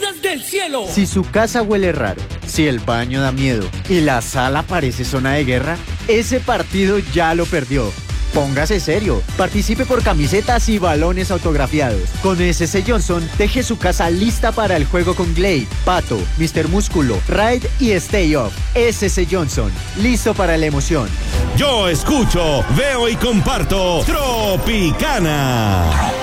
caídas del cielo. Si su casa huele raro, si el baño da miedo y la sala parece zona de guerra, ese partido ya lo perdió. Póngase serio, participe por camisetas y balones autografiados. Con SS Johnson, deje su casa lista para el juego con Glade, Pato, Mr. Músculo, Ride y Stay Off. SS Johnson, listo para la emoción. Yo escucho, veo y comparto Tropicana.